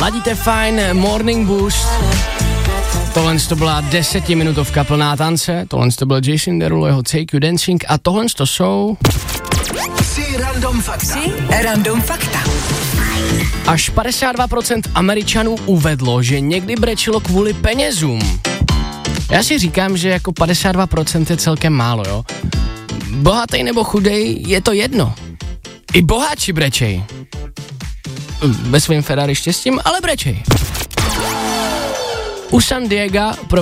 Ladíte fajn, Morning Boost. Tohle to byla 10minutovka plná tance, tohle to byl Jason Derulo, jeho Take You Dancing a tohle to jsou... Tři random fakta. Až 52% Američanů uvedlo, že někdy brečelo kvůli penězům. Já si říkám, že jako 52% je celkem málo, jo. Bohatý nebo chudej, je to jedno. I boháči brečej. Ve svým Ferrari štěstím, ale brečej. U San Diega